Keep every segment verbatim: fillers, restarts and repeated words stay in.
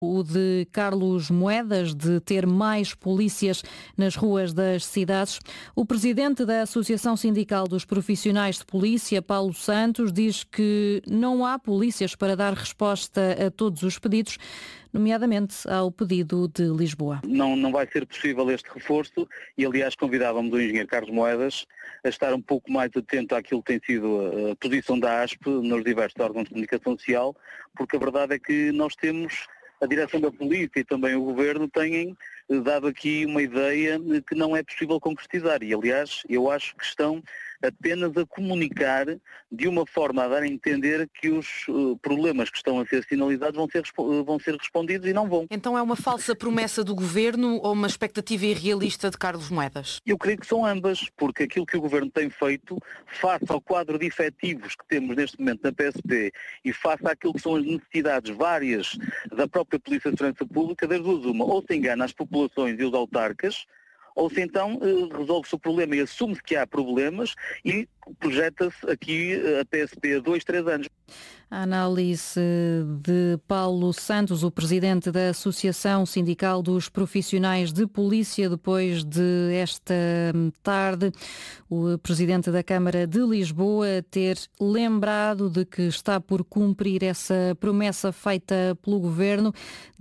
O de Carlos Moedas, de ter mais polícias nas ruas das cidades. O presidente da Associação Sindical dos Profissionais de Polícia, Paulo Santos, diz que não há polícias para dar resposta a todos os pedidos, nomeadamente ao pedido de Lisboa. Não, não vai ser possível este reforço e, aliás, convidávamos o engenheiro Carlos Moedas a estar um pouco mais atento àquilo que tem sido a posição da A S P nos diversos órgãos de comunicação social, porque a verdade é que nós temos... A direção da polícia e também o governo têm dado aqui uma ideia que não é possível concretizar e, aliás, eu acho que estão apenas a comunicar de uma forma a dar a entender que os uh, problemas que estão a ser sinalizados vão ser, vão ser respondidos e não vão. Então é uma falsa promessa do governo ou uma expectativa irrealista de Carlos Moedas? Eu creio que são ambas, porque aquilo que o governo tem feito, face ao quadro de efetivos que temos neste momento na P S P e face àquilo que são as necessidades várias da própria Polícia de Segurança Pública, das duas uma, ou se engana as populações e os autarcas, ou se então resolve-se o problema e assume-se que há problemas e projeta-se aqui a P S P a dois, três anos. A análise de Paulo Santos, o presidente da Associação Sindical dos Profissionais de Polícia, depois de esta tarde, o presidente da Câmara de Lisboa ter lembrado de que está por cumprir essa promessa feita pelo governo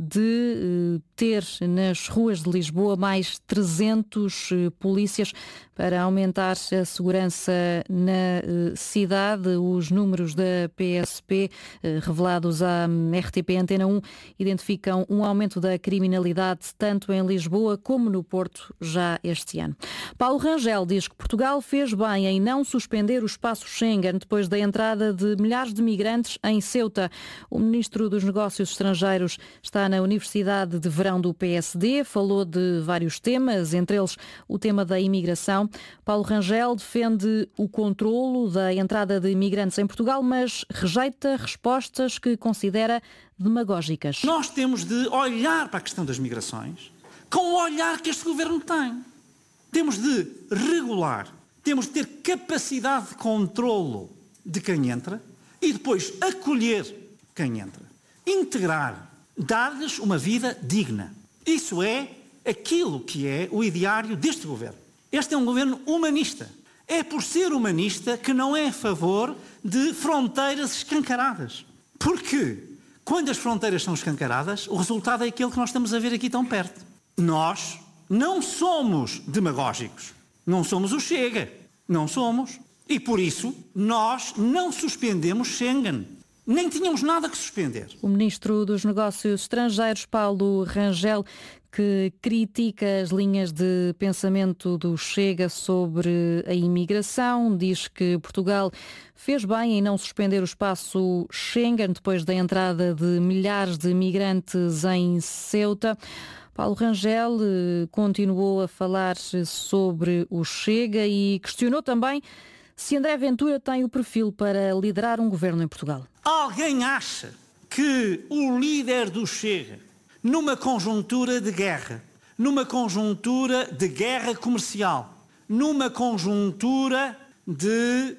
de ter nas ruas de Lisboa mais trezentos polícias para aumentar a segurança na cidade. Os números da P S P revelados à R T P Antena um identificam um aumento da criminalidade tanto em Lisboa como no Porto já este ano. Paulo Rangel diz que Portugal fez bem em não suspender o espaço Schengen depois da entrada de milhares de migrantes em Ceuta. O ministro dos Negócios Estrangeiros está na Universidade de Verão do P S D, falou de vários temas, entre eles o tema da imigração. Paulo Rangel defende o controlo da entrada de imigrantes em Portugal, mas rejeita respostas que considera demagógicas. Nós temos de olhar para a questão das migrações com o olhar que este governo tem. Temos de regular, temos de ter capacidade de controlo de quem entra e depois acolher quem entra. Integrar, dar-lhes uma vida digna. Isso é aquilo que é o ideário deste governo. Este é um governo humanista. É por ser humanista que não é a favor de fronteiras escancaradas. Porque quando as fronteiras são escancaradas, o resultado é aquele que nós estamos a ver aqui tão perto. Nós não somos demagógicos. Não somos o Chega. Não somos. E por isso nós não suspendemos Schengen. Nem tínhamos nada que suspender. O ministro dos Negócios Estrangeiros, Paulo Rangel, que critica as linhas de pensamento do Chega sobre a imigração, diz que Portugal fez bem em não suspender o espaço Schengen depois da entrada de milhares de migrantes em Ceuta. Paulo Rangel continuou a falar sobre o Chega e questionou também se André Ventura tem o perfil para liderar um governo em Portugal. Alguém acha que o líder do Chega, numa conjuntura de guerra, numa conjuntura de guerra comercial, numa conjuntura de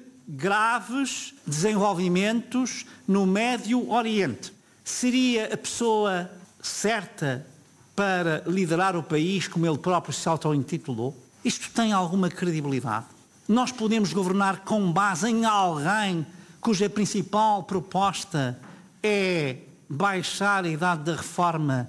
graves desenvolvimentos no Médio Oriente, seria a pessoa certa para liderar o país como ele próprio se auto-intitulou? Isto tem alguma credibilidade? Nós podemos governar com base em alguém cuja principal proposta é baixar a idade da reforma,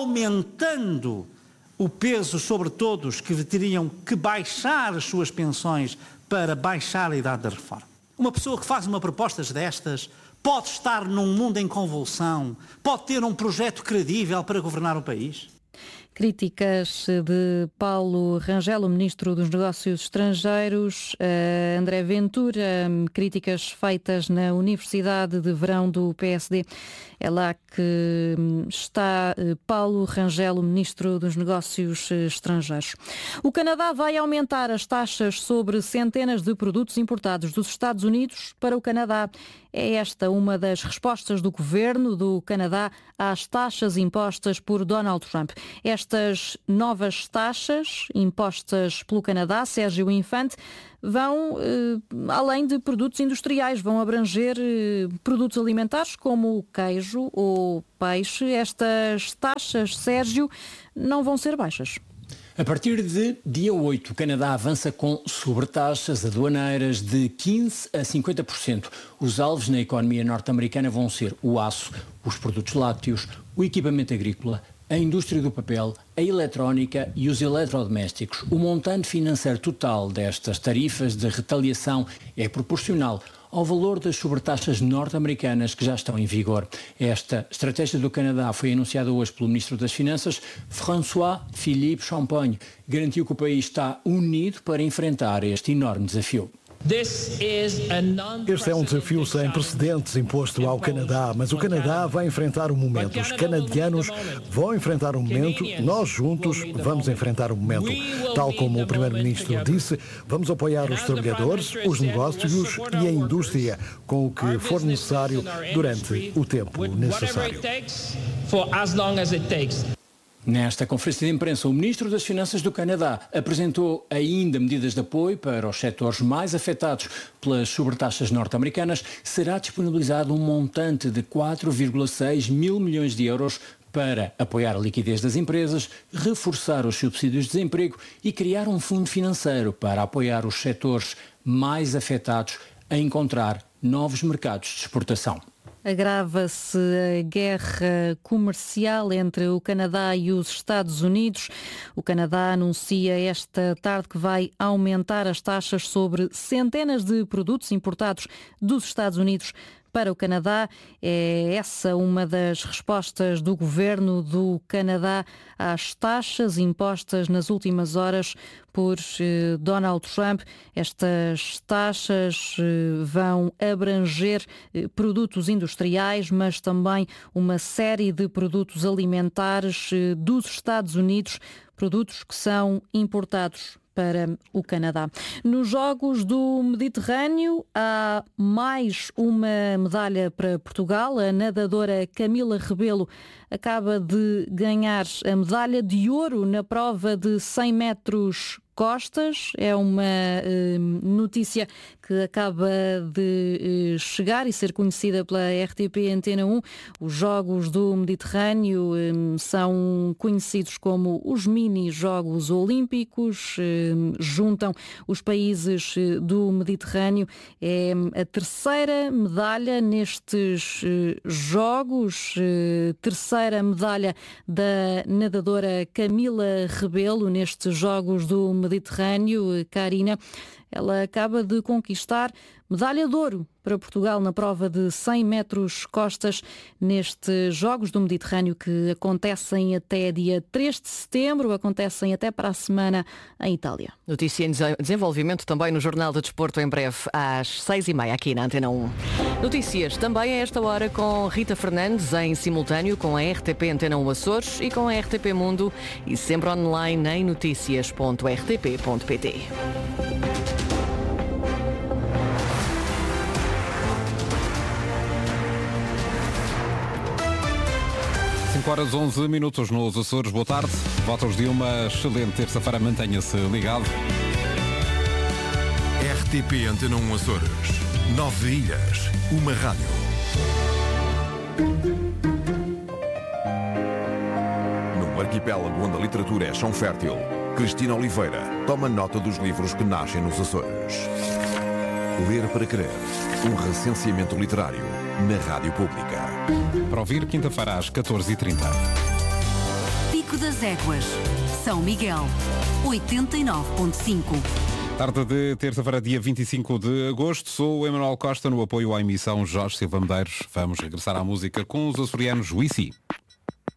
aumentando o peso sobre todos que teriam que baixar as suas pensões para baixar a idade da reforma. Uma pessoa que faz uma proposta destas pode estar num mundo em convulsão, pode ter um projeto credível para governar o país? Críticas de Paulo Rangel, o ministro dos Negócios Estrangeiros, uh, André Ventura, críticas feitas na Universidade de Verão do P S D. É lá que está uh, Paulo Rangel, o ministro dos Negócios Estrangeiros. O Canadá vai aumentar as taxas sobre centenas de produtos importados dos Estados Unidos para o Canadá. É esta uma das respostas do governo do Canadá às taxas impostas por Donald Trump. Estas novas taxas impostas pelo Canadá, Sérgio Infante, vão, eh, além de produtos industriais, vão abranger eh, produtos alimentares como o queijo ou peixe. Estas taxas, Sérgio, não vão ser baixas. A partir de dia oito, o Canadá avança com sobretaxas aduaneiras de quinze a cinquenta por cento. Os alvos na economia norte-americana vão ser o aço, os produtos lácteos, o equipamento agrícola, a indústria do papel, a eletrónica e os eletrodomésticos. O montante financeiro total destas tarifas de retaliação é proporcional ao valor das sobretaxas norte-americanas que já estão em vigor. Esta estratégia do Canadá foi anunciada hoje pelo Ministro das Finanças, François-Philippe Champagne. Garantiu que o país está unido para enfrentar este enorme desafio. Este é um desafio sem precedentes imposto ao Canadá, mas o Canadá vai enfrentar um momento. Os canadianos vão enfrentar um momento, nós juntos vamos enfrentar um momento. Tal como o Primeiro-Ministro disse, vamos apoiar os trabalhadores, os negócios e a indústria com o que for necessário durante o tempo necessário. Nesta conferência de imprensa, o Ministro das Finanças do Canadá apresentou ainda medidas de apoio para os setores mais afetados pelas sobretaxas norte-americanas. Será disponibilizado um montante de quatro vírgula seis mil milhões de euros para apoiar a liquidez das empresas, reforçar os subsídios de desemprego e criar um fundo financeiro para apoiar os setores mais afetados a encontrar novos mercados de exportação. Agrava-se a guerra comercial entre o Canadá e os Estados Unidos. O Canadá anuncia esta tarde que vai aumentar as taxas sobre centenas de produtos importados dos Estados Unidos para o Canadá. É essa uma das respostas do governo do Canadá às taxas impostas nas últimas horas por eh, Donald Trump. Estas taxas eh, vão abranger eh, produtos industriais, mas também uma série de produtos alimentares eh, dos Estados Unidos, produtos que são importados para o Canadá. Nos Jogos do Mediterrâneo há mais uma medalha para Portugal. A nadadora Camila Rebelo acaba de ganhar a medalha de ouro na prova de cem metros costas. É uma eh, notícia que acaba de eh, chegar e ser conhecida pela R T P Antena um. Os Jogos do Mediterrâneo eh, são conhecidos como os mini-Jogos Olímpicos, eh, juntam os países eh, do Mediterrâneo. É a terceira medalha nestes eh, Jogos, eh, terceira medalha da nadadora Camila Rebelo nestes Jogos do Mediterrâneo. Karina, ela acaba de conquistar medalha de ouro para Portugal na prova de cem metros costas nestes Jogos do Mediterrâneo que acontecem até dia três de setembro, acontecem até para a semana em Itália. Notícia em desenvolvimento também no Jornal do Desporto em breve às seis e meia aqui na Antena um. Notícias também a esta hora com Rita Fernandes em simultâneo com a R T P Antena um Açores e com a R T P Mundo e sempre online em notícias ponto r t p ponto p t. cinco horas onze minutos nos Açores. Boa tarde. Votos de uma excelente terça-feira. Mantenha-se ligado. R T P Antena um Açores. Nove ilhas. Uma rádio. Num arquipélago onde a literatura é chão fértil, Cristina Oliveira toma nota dos livros que nascem nos Açores. Ler para Crer. Um recenseamento literário na Rádio Pública. Para ouvir, quinta-feira às catorze e trinta. Pico das Éguas, São Miguel, oitenta e nove ponto cinco. Tarde de terça-feira, dia vinte e cinco de agosto. Sou o Emanuel Costa, no apoio à emissão Jorge Silva Medeiros. Vamos regressar à música com os açorianos Wissi.